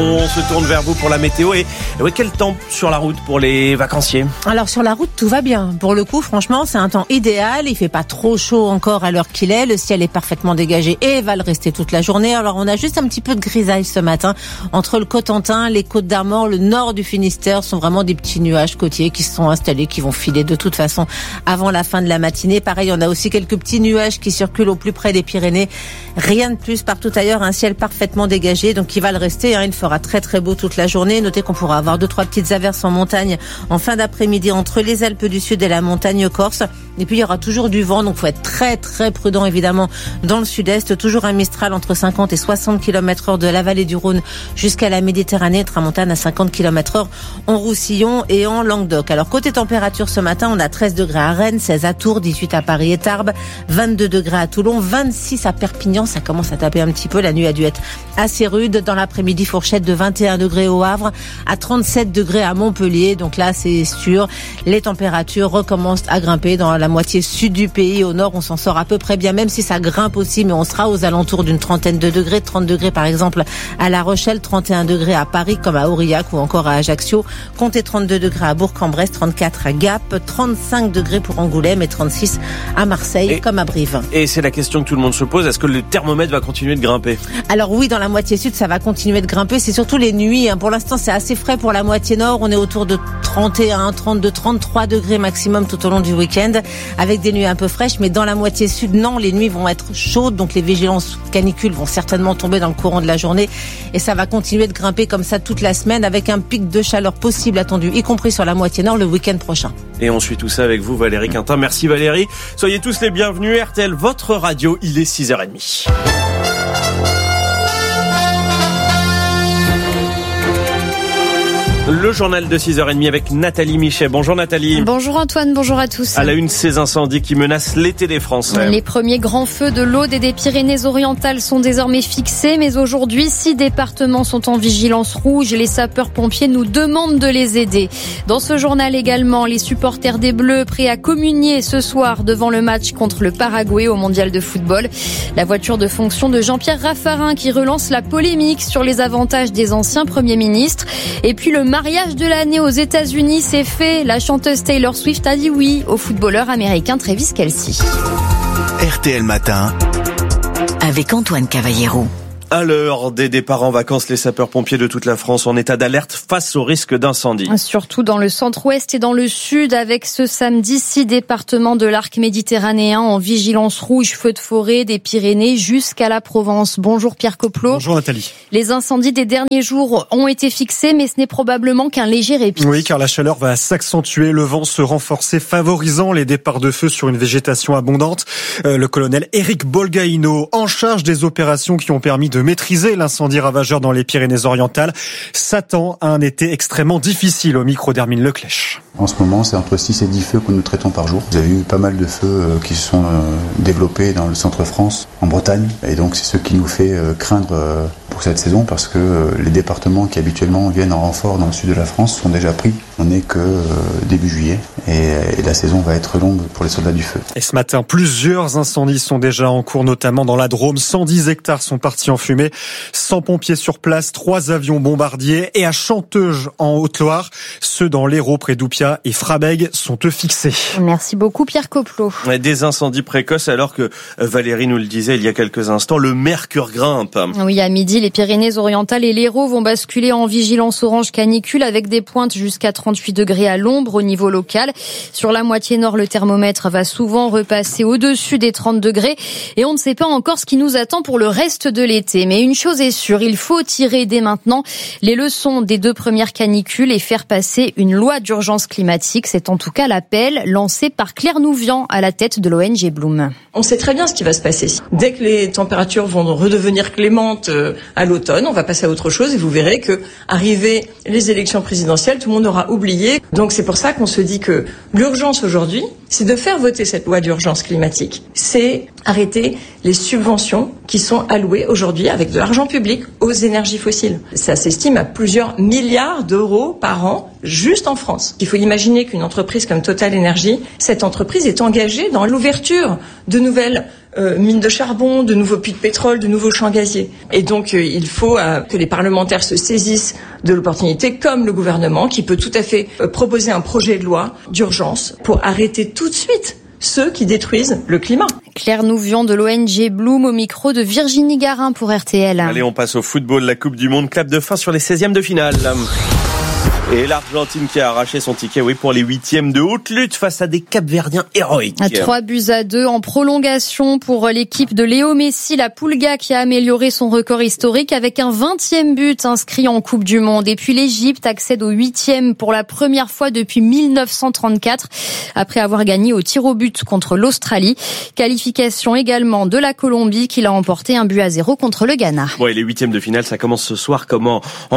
On se tourne vers vous pour la météo et quel temps sur la route pour les vacanciers? Alors sur la route tout va bien. Pour le coup franchement c'est un temps idéal. Il fait pas trop chaud encore à l'heure qu'il est. Le ciel est parfaitement dégagé et va le rester toute la journée. Alors on a juste un petit peu de grisaille ce matin entre le Cotentin, les Côtes d'Armor, le nord du Finistère. Sont vraiment des petits nuages côtiers qui se sont installés, qui vont filer de toute façon avant la fin de la matinée. Pareil, on a aussi quelques petits nuages qui circulent au plus près des Pyrénées. Rien de plus partout ailleurs. Un ciel parfaitement dégagé, donc il va le rester. Il fera très très beau toute la journée. Notez qu'on pourra avoir 2-3 petites averses en montagne en fin d'après-midi entre les Alpes du Sud et la montagne corse. Et puis il y aura toujours du vent, donc il faut être très très prudent évidemment dans le sud-est. Toujours un Mistral entre 50 et 60 km/h de la vallée du Rhône jusqu'à la Méditerranée. Tramontane à 50 km/h en Roussillon et en Languedoc. Alors côté température ce matin, on a 13 degrés à Rennes, 16 à Tours, 18 à Paris et Tarbes, 22 degrés à Toulon, 26 à Perpignan. Ça commence à taper un petit peu. La nuit a dû être assez rude. Dans l'après-midi, fourchette de 21 degrés au Havre, à 37 degrés à Montpellier. Donc là, c'est sûr, les températures recommencent à grimper dans la moitié sud du pays. Au nord, on s'en sort à peu près bien, même si ça grimpe aussi, mais on sera aux alentours d'une trentaine de degrés, 30 degrés par exemple à La Rochelle, 31 degrés à Paris comme à Aurillac ou encore à Ajaccio. Comptez 32 degrés à Bourg-en-Bresse, 34 à Gap, 35 degrés pour Angoulême et 36 à Marseille comme à Brive. Et c'est la question que tout le monde se pose, est-ce que le thermomètre va continuer de grimper? Alors oui, dans la moitié sud, ça va continuer de grimper. C'est surtout les nuits. Pour l'instant, c'est assez frais pour la moitié nord. On est autour de 31, 32, 33 degrés maximum tout au long du week-end, avec des nuits un peu fraîches. Mais dans la moitié sud, non, les nuits vont être chaudes. Donc les vigilances canicules vont certainement tomber dans le courant de la journée. Et ça va continuer de grimper comme ça toute la semaine, avec un pic de chaleur possible attendu, y compris sur la moitié nord, le week-end prochain. Et on suit tout ça avec vous, Valérie Quintin. Merci Valérie. Soyez tous les bienvenus. RTL, votre radio, il est 6h30. Le journal de 6h30 avec Nathalie Michet. Bonjour Nathalie. Bonjour Antoine, bonjour à tous. À la une, ces incendies qui menacent l'été des Français. Les premiers grands feux de l'Aude et des Pyrénées-Orientales sont désormais fixés, mais aujourd'hui, 6 départements sont en vigilance rouge et les sapeurs-pompiers nous demandent de les aider. Dans ce journal également, les supporters des Bleus prêts à communier ce soir devant le match contre le Paraguay au Mondial de football. La voiture de fonction de Jean-Pierre Raffarin qui relance la polémique sur les avantages des anciens premiers ministres. Et puis le mariage de l'année aux États-Unis, c'est fait. La chanteuse Taylor Swift a dit oui au footballeur américain Travis Kelce. RTL Matin avec Antoine Cavallero. À l'heure des départs en vacances, les sapeurs-pompiers de toute la France en état d'alerte face au risque d'incendie. Surtout dans le centre-ouest et dans le sud, avec ce samedi 6 départements de l'arc méditerranéen en vigilance rouge, feux de forêt, des Pyrénées jusqu'à la Provence. Bonjour Pierre Coplot. Bonjour Nathalie. Les incendies des derniers jours ont été fixés, mais ce n'est probablement qu'un léger répit. Oui, car la chaleur va s'accentuer, le vent se renforcer, favorisant les départs de feu sur une végétation abondante. Le colonel Éric Bolgaino, en charge des opérations qui ont permis de maîtriser l'incendie ravageur dans les Pyrénées-Orientales, s'attend à un été extrêmement difficile au micro d'Hermine Leclèche. En ce moment, c'est entre 6 et 10 feux que nous traitons par jour. Vous avez eu pas mal de feux qui se sont développés dans le centre-France, en Bretagne, et donc c'est ce qui nous fait craindre pour cette saison, parce que les départements qui habituellement viennent en renfort dans le sud de la France sont déjà pris. On n'est que début juillet, et la saison va être longue pour les soldats du feu. Et ce matin, plusieurs incendies sont déjà en cours, notamment dans la Drôme. 110 hectares sont partis en fumée. 100 pompiers sur place, 3 avions bombardiers, et à Chanteuge en Haute-Loire, ceux dans l'Hérault près d'Oupia et Frabeg sont eux fixés. Merci beaucoup Pierre Coplot. Des incendies précoces alors que Valérie nous le disait il y a quelques instants, le mercure grimpe. Oui, à midi, les Pyrénées-Orientales et l'Hérault vont basculer en vigilance orange canicule avec des pointes jusqu'à 38 degrés à l'ombre au niveau local. Sur la moitié nord, le thermomètre va souvent repasser au-dessus des 30 degrés et on ne sait pas encore ce qui nous attend pour le reste de l'été. Mais une chose est sûre, il faut tirer dès maintenant les leçons des 2 premières canicules et faire passer une loi d'urgence climatique. C'est en tout cas l'appel lancé par Claire Nouvian à la tête de l'ONG Bloom. On sait très bien ce qui va se passer. Dès que les températures vont redevenir clémentes à l'automne, on va passer à autre chose et vous verrez que, arrivé les élections présidentielles, tout le monde aura oublié. Donc c'est pour ça qu'on se dit que l'urgence aujourd'hui, c'est de faire voter cette loi d'urgence climatique. C'est arrêter les subventions qui sont alloués aujourd'hui avec de l'argent public aux énergies fossiles. Ça s'estime à plusieurs milliards d'euros par an juste en France. Il faut imaginer qu'une entreprise comme Total Energy, cette entreprise est engagée dans l'ouverture de nouvelles mines de charbon, de nouveaux puits de pétrole, de nouveaux champs gaziers. Et donc il faut que les parlementaires se saisissent de l'opportunité, comme le gouvernement, qui peut tout à fait proposer un projet de loi d'urgence pour arrêter tout de suite ceux qui détruisent le climat. Claire Nouvion de l'ONG Bloom au micro de Virginie Garin pour RTL. Allez, on passe au football, la Coupe du Monde, clap de fin sur les 16e de finale. Et l'Argentine qui a arraché son ticket, pour les 8e de haute lutte face à des Capverdiens héroïques. 3-2 en prolongation pour l'équipe de Léo Messi, la Pulga qui a amélioré son record historique avec un 20e but inscrit en Coupe du Monde. Et puis l'Égypte accède au 8e pour la première fois depuis 1934 après avoir gagné au tir au but contre l'Australie. Qualification également de la Colombie qui l'a emporté 1-0 contre le Ghana. Et les 8e de finale, ça commence ce soir comme en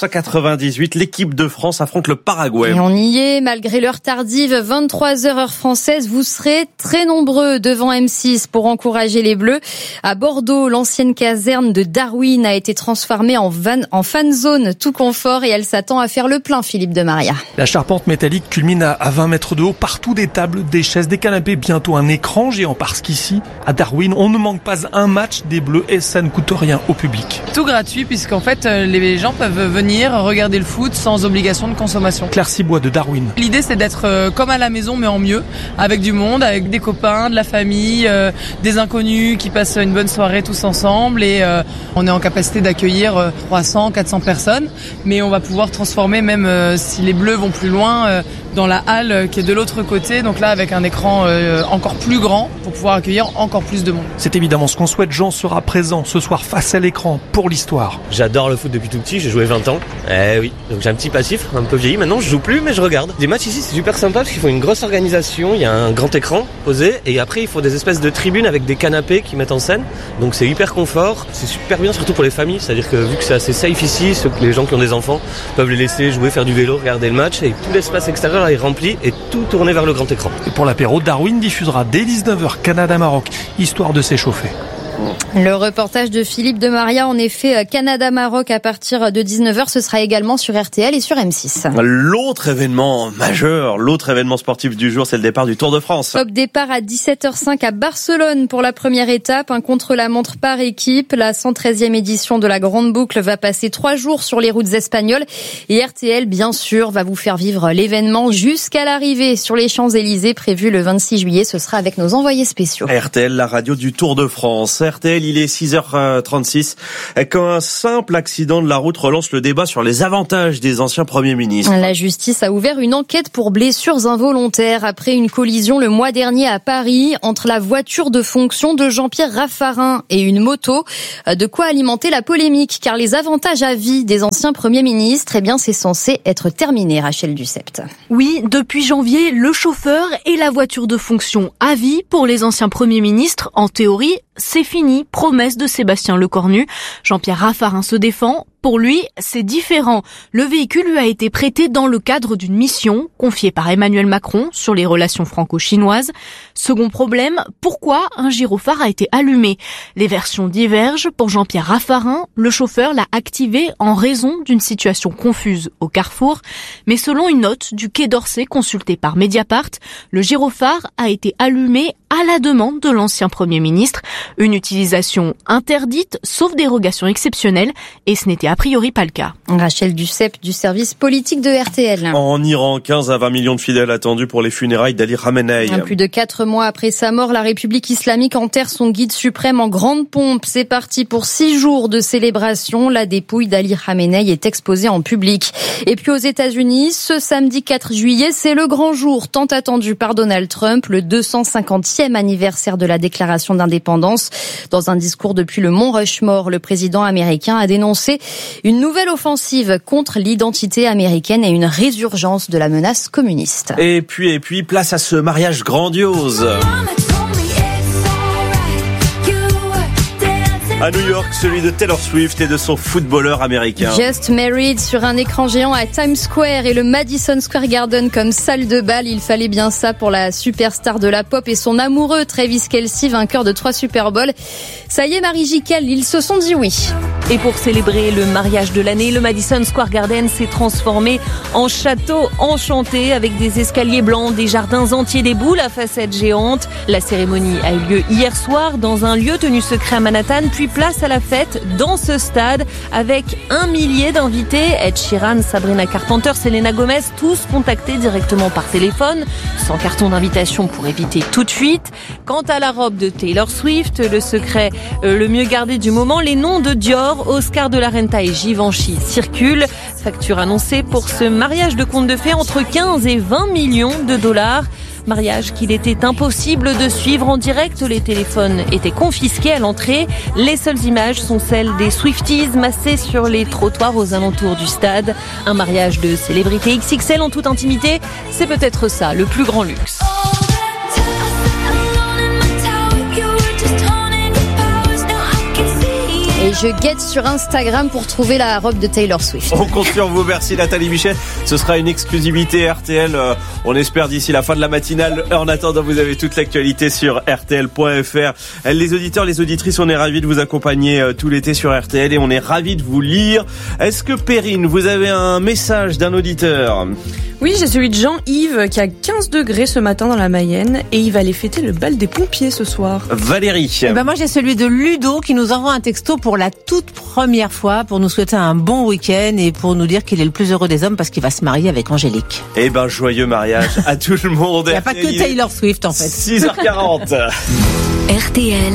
1998. L'équipe de France affronte le Paraguay. Et on y est, malgré l'heure tardive, 23h heure française, vous serez très nombreux devant M6 pour encourager les Bleus. À Bordeaux, l'ancienne caserne de Darwin a été transformée en fan zone tout confort et elle s'attend à faire le plein, Philippe de Maria. La charpente métallique culmine à 20 mètres de haut, partout des tables, des chaises, des canapés, bientôt un écran géant parce qu'ici, à Darwin, on ne manque pas un match des Bleus et ça ne coûte rien au public. Tout gratuit puisqu'en fait les gens peuvent venir regarder le foot sans obligation de consommation. Claire Cibois de Darwin. L'idée c'est d'être comme à la maison mais en mieux, avec du monde, avec des copains, de la famille, des inconnus qui passent une bonne soirée tous ensemble et on est en capacité d'accueillir 300, 400 personnes mais on va pouvoir transformer même si les Bleus vont plus loin dans la halle qui est de l'autre côté, donc là avec un écran encore plus grand pour pouvoir accueillir encore plus de monde. C'est évidemment ce qu'on souhaite. Jean sera présent ce soir face à l'écran pour l'histoire. J'adore le foot depuis tout petit, j'ai joué 20 ans. Oui, donc j'ai un petit passif, un peu vieilli. Maintenant je joue plus mais je regarde. Les matchs ici c'est super sympa parce qu'il faut une grosse organisation, il y a un grand écran posé et après il faut des espèces de tribunes avec des canapés qui mettent en scène. Donc c'est hyper confort, c'est super bien surtout pour les familles, c'est-à-dire que vu que c'est assez safe ici, les gens qui ont des enfants peuvent les laisser jouer, faire du vélo, regarder le match et tout l'espace extérieur est rempli et tout tourné vers le grand écran. Et pour l'apéro, Darwin diffusera dès 19h Canada-Maroc, histoire de s'échauffer. Le reportage de Philippe de Maria, en effet, Canada-Maroc à partir de 19h, ce sera également sur RTL et sur M6. L'autre événement majeur, l'autre événement sportif du jour, c'est le départ du Tour de France. Top départ à 17h05 à Barcelone pour la première étape, un contre-la-montre par équipe. La 113e édition de la Grande Boucle va passer 3 jours sur les routes espagnoles et RTL, bien sûr, va vous faire vivre l'événement jusqu'à l'arrivée sur les Champs-Élysées prévu le 26 juillet. Ce sera avec nos envoyés spéciaux. RTL, la radio du Tour de France. RTL, il est 6h36. Quand un simple accident de la route relance le débat sur les avantages des anciens premiers ministres. La justice a ouvert une enquête pour blessures involontaires après une collision le mois dernier à Paris entre la voiture de fonction de Jean-Pierre Raffarin et une moto. De quoi alimenter la polémique, car les avantages à vie des anciens premiers ministres, c'est censé être terminé, Rachel Ducept. Oui, depuis janvier, le chauffeur et la voiture de fonction à vie pour les anciens premiers ministres, en théorie, c'est fini, promesse de Sébastien Lecornu. Jean-Pierre Raffarin se défend. Pour lui, c'est différent. Le véhicule lui a été prêté dans le cadre d'une mission confiée par Emmanuel Macron sur les relations franco-chinoises. Second problème, pourquoi un gyrophare a été allumé? Les versions divergent. Pour Jean-Pierre Raffarin, le chauffeur l'a activé en raison d'une situation confuse au carrefour. Mais selon une note du Quai d'Orsay consultée par Mediapart, le gyrophare a été allumé à la demande de l'ancien Premier ministre. Une utilisation interdite, sauf dérogation exceptionnelle, et ce n'était a priori pas le cas. Rachel Ducept du service politique de RTL. En Iran, 15 à 20 millions de fidèles attendus pour les funérailles d'Ali Khamenei. Plus de 4 mois après sa mort, la République islamique enterre son guide suprême en grande pompe. C'est parti pour 6 jours de célébration. La dépouille d'Ali Khamenei est exposée en public. Et puis aux États-Unis, ce samedi 4 juillet, c'est le grand jour tant attendu par Donald Trump, le 250e anniversaire de la déclaration d'indépendance. Dans un discours depuis le Mont Rushmore, le président américain a dénoncé une nouvelle offensive contre l'identité américaine et une résurgence de la menace communiste. Et puis, place à ce mariage grandiose. À New York, celui de Taylor Swift et de son footballeur américain. Just Married sur un écran géant à Times Square et le Madison Square Garden comme salle de bal. Il fallait bien ça pour la superstar de la pop et son amoureux Travis Kelce, vainqueur de 3 Super Bowls. Ça y est, Marie Jiquel, ils se sont dit oui. Et pour célébrer le mariage de l'année, le Madison Square Garden s'est transformé en château enchanté avec des escaliers blancs, des jardins entiers, des boules à facettes géantes. La cérémonie a eu lieu hier soir dans un lieu tenu secret à Manhattan, puis place à la fête dans ce stade avec 1 millier d'invités. Ed Sheeran, Sabrina Carpenter, Selena Gomez, tous contactés directement par téléphone, sans carton d'invitation pour éviter toute fuite. Quant à la robe de Taylor Swift, le secret le mieux gardé du moment, les noms de Dior, Oscar de la Renta et Givenchy circulent. Facture annoncée pour ce mariage de conte de fées entre 15 et 20 millions de dollars. Mariage qu'il était impossible de suivre en direct. Les téléphones étaient confisqués à l'entrée. Les seules images sont celles des Swifties massés sur les trottoirs aux alentours du stade. Un mariage de célébrité XXL en toute intimité, c'est peut-être ça, le plus grand luxe. Et je guette sur Instagram pour trouver la robe de Taylor Swift. On compte sur vous, merci Nathalie Bichet. Ce sera une exclusivité RTL. On espère d'ici la fin de la matinale. En attendant, vous avez toute l'actualité sur rtl.fr. Les auditeurs, les auditrices, on est ravis de vous accompagner tout l'été sur RTL et on est ravis de vous lire. Est-ce que Perrine, vous avez un message d'un auditeur ? Oui, j'ai celui de Jean-Yves qui a 15 degrés ce matin dans la Mayenne et il va aller fêter le bal des pompiers ce soir. Valérie. Moi j'ai celui de Ludo qui nous envoie un texto pour la toute première fois pour nous souhaiter un bon week-end et pour nous dire qu'il est le plus heureux des hommes parce qu'il va se marier avec Angélique. Eh ben, joyeux mariage à tout le monde. Il n'y a pas que Taylor Swift en fait. 6h40. RTL,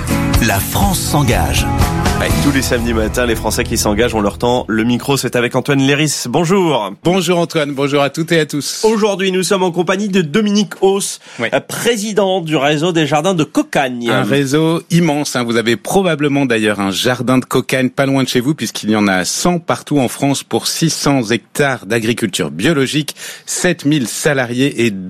la France s'engage. Avec tous les samedis matins, les Français qui s'engagent, on leur tend le micro. C'est avec Antoine Léris. Bonjour. Bonjour Antoine, bonjour à toutes et à tous. Aujourd'hui, nous sommes en compagnie de Dominique Hauss, président du réseau des jardins de Cocagne. Un réseau immense. Vous avez probablement d'ailleurs un jardin de Cocagne pas loin de chez vous, puisqu'il y en a 100 partout en France pour 600 hectares d'agriculture biologique, 7000 salariés et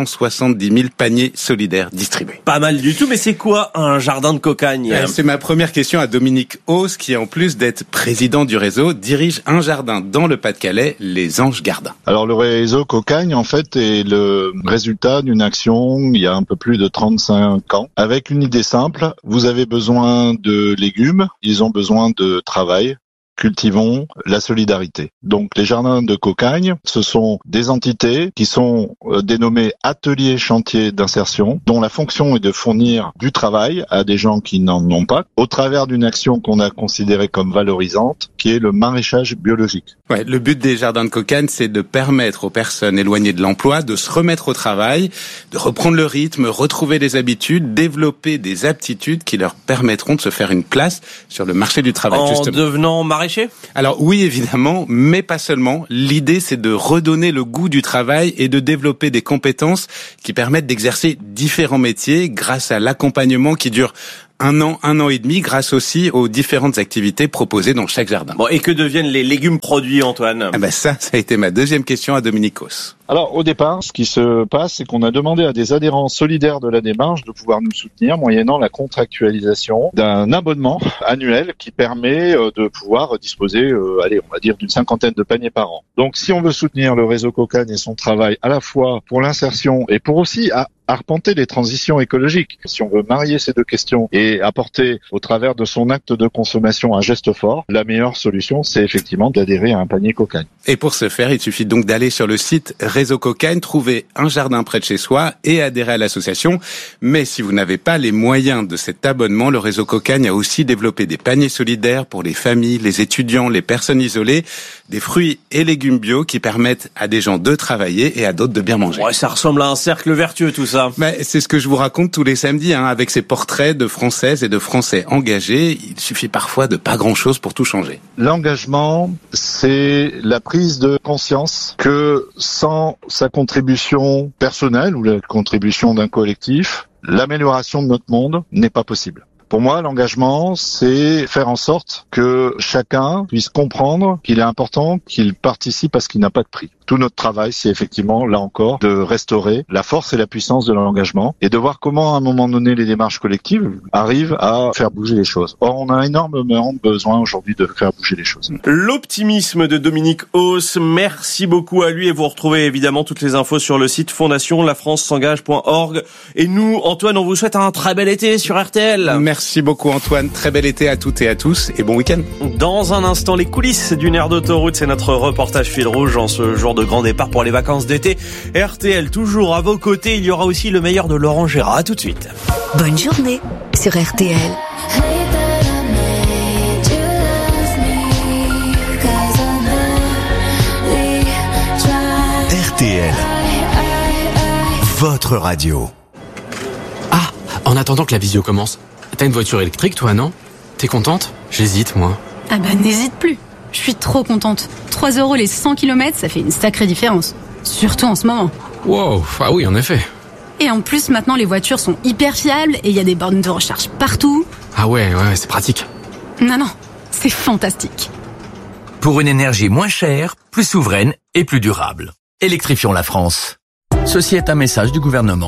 270 000 paniers solidaires distribués. Pas mal du tout, mais c'est quoi un jardin de Cocagne ? C'est ma première question à Dominique Hauss, qui en plus d'être président du réseau, dirige un jardin dans le Pas-de-Calais, les Anges Gardins. Alors le réseau Cocagne en fait est le résultat d'une action il y a un peu plus de 35 ans, avec une idée simple, vous avez besoin de légumes, ils ont besoin de travail. Cultivons la solidarité. Donc les jardins de Cocagne, ce sont des entités qui sont dénommées ateliers chantiers d'insertion, dont la fonction est de fournir du travail à des gens qui n'en ont pas, au travers d'une action qu'on a considérée comme valorisante, qui est le maraîchage biologique. Le but des jardins de Cocagne, c'est de permettre aux personnes éloignées de l'emploi de se remettre au travail, de reprendre le rythme, retrouver des habitudes, développer des aptitudes qui leur permettront de se faire une place sur le marché du travail. En justement. devenant maraîcher ? Alors oui, évidemment, mais pas seulement. L'idée, c'est de redonner le goût du travail et de développer des compétences qui permettent d'exercer différents métiers grâce à l'accompagnement qui dure un an et demi, grâce aussi aux différentes activités proposées dans chaque jardin. Bon, et que deviennent les légumes produits, Antoine ? Ça a été ma deuxième question à Dominique Hauss. Alors au départ, ce qui se passe, c'est qu'on a demandé à des adhérents solidaires de la démarche de pouvoir nous soutenir moyennant la contractualisation d'un abonnement annuel qui permet de pouvoir disposer, on va dire d'une 50aine de paniers par an. Donc si on veut soutenir le réseau Cocagne et son travail à la fois pour l'insertion et pour aussi arpenter les transitions écologiques. Si on veut marier ces deux questions et apporter au travers de son acte de consommation un geste fort, la meilleure solution, c'est effectivement d'adhérer à un panier Cocagne. Et pour ce faire, il suffit donc d'aller sur le site Réseau Cocagne, trouver un jardin près de chez soi et adhérer à l'association. Mais si vous n'avez pas les moyens de cet abonnement, le Réseau Cocagne a aussi développé des paniers solidaires pour les familles, les étudiants, les personnes isolées, des fruits et légumes bio qui permettent à des gens de travailler et à d'autres de bien manger. Ouais, ça ressemble à un cercle vertueux tout ça. C'est ce que je vous raconte tous les samedis, avec ces portraits de Françaises et de Français engagés. Il suffit parfois de pas grand-chose pour tout changer. L'engagement, c'est la prise de conscience que sans sa contribution personnelle ou la contribution d'un collectif, l'amélioration de notre monde n'est pas possible. Pour moi, l'engagement, c'est faire en sorte que chacun puisse comprendre qu'il est important qu'il participe à ce qui n'a pas de prix. Tout notre travail, c'est effectivement, là encore, de restaurer la force et la puissance de l'engagement et de voir comment, à un moment donné, les démarches collectives arrivent à faire bouger les choses. Or, on a énormément besoin aujourd'hui de faire bouger les choses. L'optimisme de Dominique Hauss, merci beaucoup à lui et vous retrouvez évidemment toutes les infos sur le site fondationlafrancesengage.org. Et nous, Antoine, on vous souhaite un très bel été sur RTL. Merci beaucoup Antoine, très bel été à toutes et à tous et bon week-end. Dans un instant, les coulisses d'une aire d'autoroute, c'est notre reportage fil rouge en ce jour de grand départ pour les vacances d'été. RTL toujours à vos côtés, il y aura aussi le meilleur de Laurent Gérard. À tout de suite. Bonne journée sur RTL. RTL, votre radio. Ah, en attendant que la visio commence, t'as une voiture électrique toi, non? T'es contente? J'hésite, moi. Ah bah n'hésite plus. Je suis trop contente. 3 € les 100 km, ça fait une sacrée différence. Surtout en ce moment. Wow, ah oui, en effet. Et en plus, maintenant, les voitures sont hyper fiables et il y a des bornes de recharge partout. Ah ouais, c'est pratique. Non, c'est fantastique. Pour une énergie moins chère, plus souveraine et plus durable. Électrifions la France. Ceci est un message du gouvernement.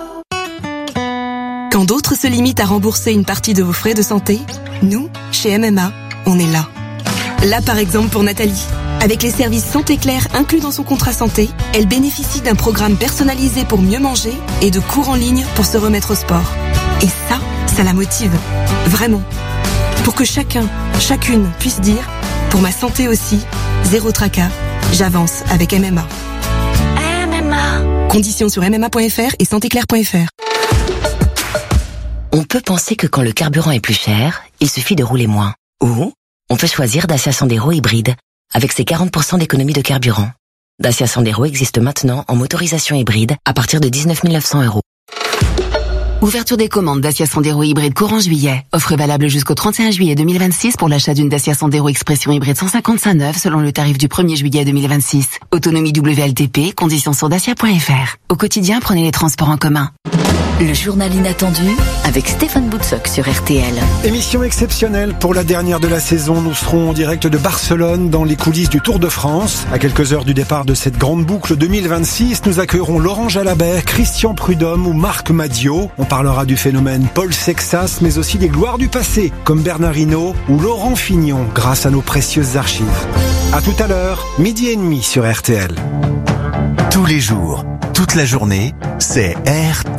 Quand d'autres se limitent à rembourser une partie de vos frais de santé, nous, chez MMA, on est là. Là, par exemple, pour Nathalie. Avec les services Santé Claire inclus dans son contrat santé, elle bénéficie d'un programme personnalisé pour mieux manger et de cours en ligne pour se remettre au sport. Et ça la motive. Vraiment. Pour que chacune puisse dire, pour ma santé aussi, zéro tracas, j'avance avec MMA. MMA. Conditions sur mma.fr et santéclaire.fr. On peut penser que quand le carburant est plus cher, il suffit de rouler moins. Ou on peut choisir Dacia Sandero hybride, avec ses 40% d'économie de carburant. Dacia Sandero existe maintenant en motorisation hybride à partir de 19 900 €. Ouverture des commandes Dacia Sandero hybride courant juillet. Offre valable jusqu'au 31 juillet 2026 pour l'achat d'une Dacia Sandero Expression hybride 155 neuve selon le tarif du 1er juillet 2026. Autonomie WLTP, conditions sur dacia.fr. Au quotidien, prenez les transports en commun. Le journal inattendu avec Stéphane Boutsock sur RTL. Émission exceptionnelle pour la dernière de la saison. Nous serons en direct de Barcelone dans les coulisses du Tour de France. À quelques heures du départ de cette grande boucle 2026, nous accueillerons Laurent Jalabert, Christian Prudhomme ou Marc Madiot. On parlera du phénomène Paul Sexas, mais aussi des gloires du passé, comme Bernard Hinault ou Laurent Fignon, grâce à nos précieuses archives. À tout à l'heure, 12h30 sur RTL. Tous les jours, toute la journée, c'est RTL.